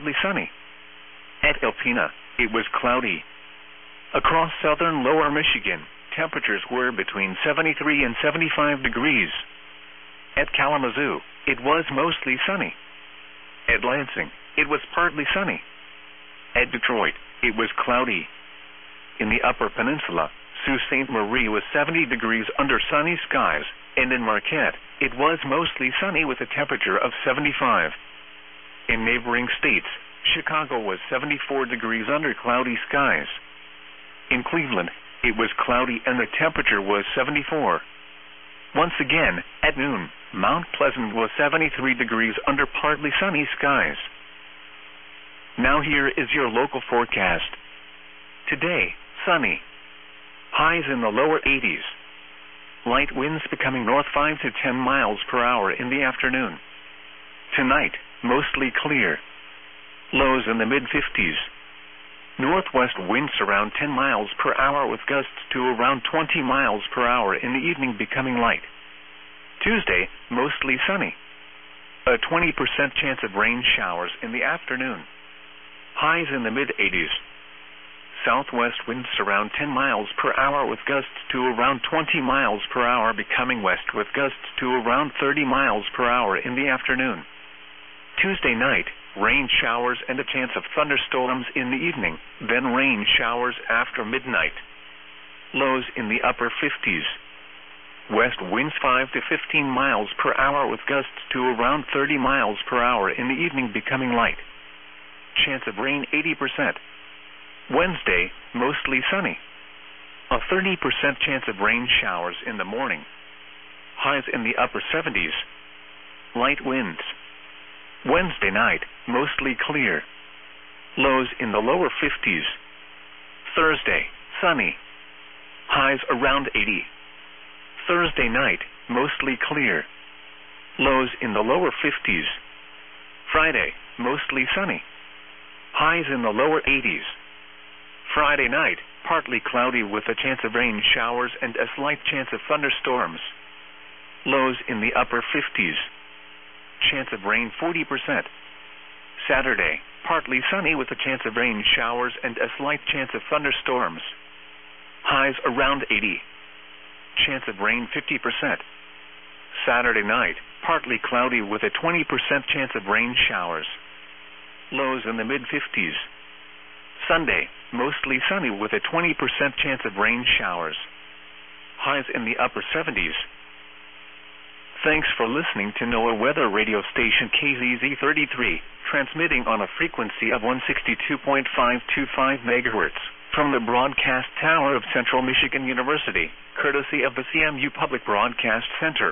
partly sunny. At Alpena, it was cloudy. Across southern lower Michigan, temperatures were between 73 and 75 degrees. At Kalamazoo, it was mostly sunny. At Lansing, it was partly sunny. At Detroit, it was cloudy. In the Upper Peninsula, Sault Ste. Marie was 70 degrees under sunny skies, and in Marquette, it was mostly sunny with a temperature of 75. In neighboring states, Chicago was 74 degrees under cloudy skies. In Cleveland, it was cloudy and the temperature was 74. Once again, at noon, Mount Pleasant was 73 degrees under partly sunny skies. Now here is your local forecast. Today, sunny. Highs in the lower 80s. Light winds becoming north 5 to 10 miles per hour in the afternoon. Tonight, mostly clear. Lows in the mid-50s. Northwest winds around 10 miles per hour with gusts to around 20 miles per hour in the evening becoming light. Tuesday, mostly sunny. A 20% chance of rain showers in the afternoon. Highs in the mid-80s. Southwest winds around 10 miles per hour with gusts to around 20 miles per hour becoming west with gusts to around 30 miles per hour in the afternoon. Tuesday night, rain showers and a chance of thunderstorms in the evening, then rain showers after midnight. Lows in the upper 50s. West winds 5 to 15 miles per hour with gusts to around 30 miles per hour in the evening becoming light. Chance of rain 80%. Wednesday, mostly sunny. A 30% chance of rain showers in the morning. Highs in the upper 70s. Light winds. Wednesday night, mostly clear. Lows in the lower 50s. Thursday, sunny. Highs around 80. Thursday night, mostly clear. Lows in the lower 50s. Friday, mostly sunny. Highs in the lower 80s. Friday night, partly cloudy with a chance of rain showers and a slight chance of thunderstorms. Lows in the upper 50s. Chance of rain 40%. Saturday, partly sunny with a chance of rain showers and a slight chance of thunderstorms. Highs around 80. Chance of rain 50%. Saturday night, partly cloudy with a 20% chance of rain showers. Lows in the mid-50s. Sunday, mostly sunny with a 20% chance of rain showers. Highs in the upper 70s. Thanks for listening to NOAA weather radio station KZZ33, transmitting on a frequency of 162.525 MHz from the broadcast tower of Central Michigan University, courtesy of the CMU Public Broadcast Center.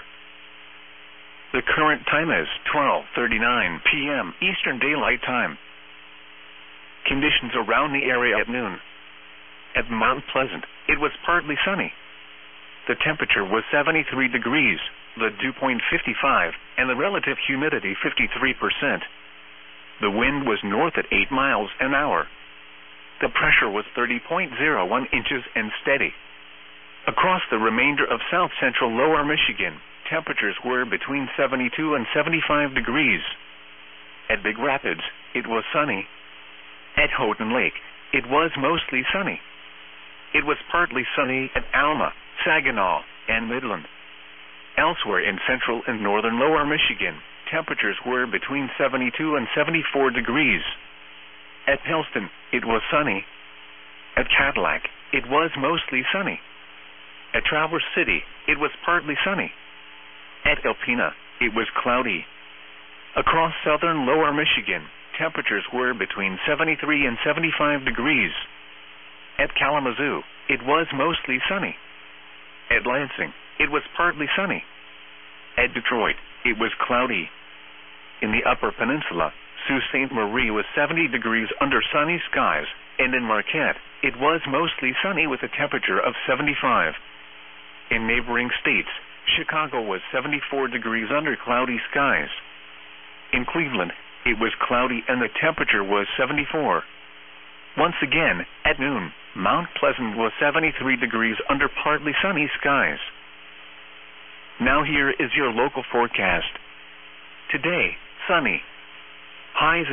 The current time is 12:39 p.m. Eastern Daylight Time. Conditions around the area at noon. At Mount Pleasant, it was partly sunny. The temperature was 73 degrees, the dew point 55, and the relative humidity 53%. The wind was north at 8 miles an hour. The pressure was 30.01 inches and steady. Across the remainder of south-central lower Michigan, temperatures were between 72 and 75 degrees. At Big Rapids, it was sunny. At Houghton Lake, it was mostly sunny. It was partly sunny at Alma, Saginaw, and Midland. Elsewhere in central and northern lower Michigan, temperatures were between 72 and 74 degrees. At Helston, it was sunny. At Cadillac, it was mostly sunny. At Traverse City, it was partly sunny. At Alpena, it was cloudy. Across southern lower Michigan, temperatures were between 73 and 75 degrees. At Kalamazoo, it was mostly sunny. At Lansing, it was partly sunny. At Detroit, it was cloudy. In the Upper Peninsula, Sault Ste. Marie was 70 degrees under sunny skies, and in Marquette, it was mostly sunny with a temperature of 75. In neighboring states, Chicago was 74 degrees under cloudy skies. In Cleveland, it was cloudy and the temperature was 74. Once again, at noon, Mount Pleasant was 73 degrees under partly sunny skies. Now here is your local forecast. Today, sunny. Highs